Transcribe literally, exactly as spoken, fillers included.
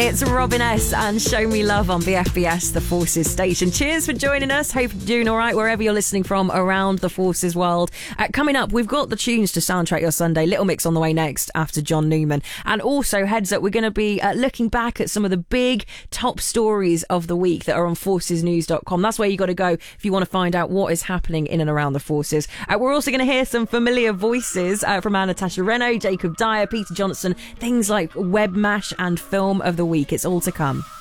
It's Robin S and Show Me Love on B F B S, the Forces station. Cheers for joining us. Hope you're doing all right wherever you're listening from around the Forces world. Uh, coming up, we've got the tunes to soundtrack your Sunday. Little Mix on the way next after John Newman. And also, heads up, we're going to be uh, looking back at some of the big top stories of the week that are on forces news dot com. That's where you got to go if you want to find out what is happening in and around the Forces. Uh, we're also going to hear some familiar voices uh, from Natasha Reno, Jacob Dyer, Peter Johnson, things like Web Mash and Film of the Week. It's all to come.